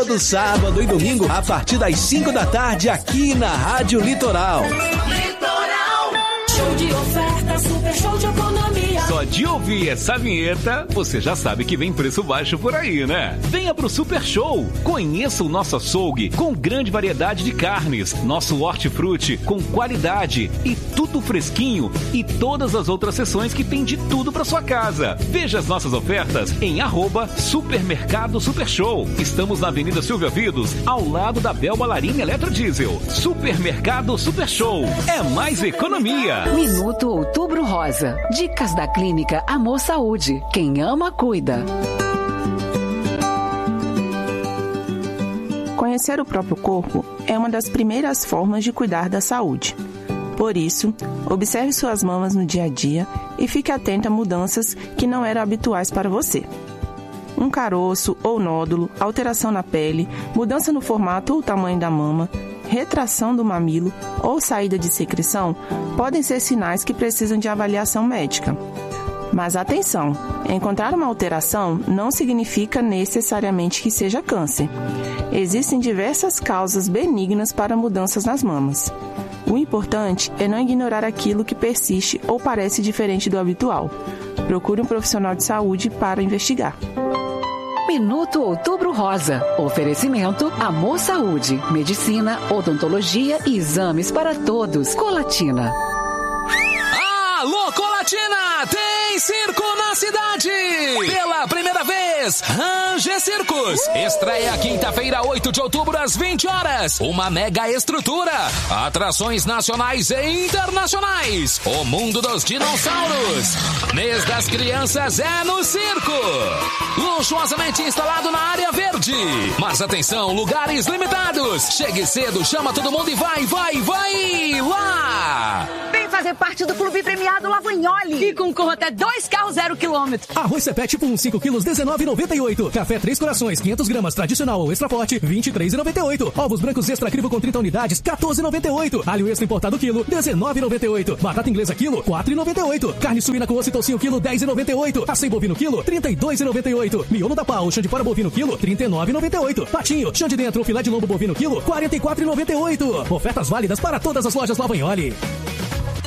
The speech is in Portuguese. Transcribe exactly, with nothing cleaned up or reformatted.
todo sábado e domingo a partir das cinco da tarde aqui na Rádio Litoral. Litoral, show de oferta, super show de economia. Só de ouvir essa vinheta, você já sabe que vem preço baixo por aí, né? Venha pro Super Show. Conheça o nosso açougue com grande variedade de carnes, nosso hortifruti com qualidade e tudo fresquinho e todas as outras seções que tem de tudo para sua casa. Veja as nossas ofertas em arroba Supermercado Super Show. Estamos na Avenida Silvia Vidos, ao lado da Bel Balarim Eletrodiesel. Supermercado Super Show. É mais economia. Minuto Outubro Rosa. Dicas da Clínica Amor Saúde. Quem ama, cuida. Conhecer o próprio corpo é uma das primeiras formas de cuidar da saúde. Por isso, observe suas mamas no dia a dia e fique atento a mudanças que não eram habituais para você. Um caroço ou nódulo, alteração na pele, mudança no formato ou tamanho da mama, retração do mamilo ou saída de secreção podem ser sinais que precisam de avaliação médica. Mas atenção, encontrar uma alteração não significa necessariamente que seja câncer. Existem diversas causas benignas para mudanças nas mamas. O importante é não ignorar aquilo que persiste ou parece diferente do habitual. Procure um profissional de saúde para investigar. Minuto Outubro Rosa. Oferecimento Amor Saúde. Medicina, odontologia e exames para todos. Colatina. Alô, Colatina! Tem circo na cidade! Pela primeira vez, Ranger Circos. Estreia quinta-feira, oito de outubro, às vinte horas. Uma mega estrutura. Atrações nacionais e internacionais. O mundo dos dinossauros. Mês das crianças é no circo. Luxuosamente instalado na área verde. Mas atenção, lugares limitados. Chegue cedo, chama todo mundo e vai, vai, vai lá! Vem fazer parte do Clube Premiado Lavagnoli. E concorra até dois carros zero quilômetro. Arroz Cepete tipo um, cinco quilos, dezenove reais e noventa e oito centavos. Café Três Corações, quinhentas gramas, tradicional ou extra forte, vinte e três reais e noventa e oito centavos. Ovos brancos extra crivo com trinta unidades, quatorze reais e noventa e oito centavos. Alho extra importado quilo, dezenove reais e noventa e oito centavos. Batata inglesa quilo, quatro reais e noventa e oito centavos. Carne suína com osso e toucinho quilo, dez reais e noventa e oito centavos. Acém bovino quilo, trinta e dois reais e noventa e oito centavos. Miolo da pau, chão de fora bovino quilo, trinta e nove reais e noventa e oito centavos. Patinho, chão de dentro, filé de lombo bovino quilo, quarenta e quatro reais e noventa e oito centavos. Ofertas válidas para todas as lojas Lavagnoli.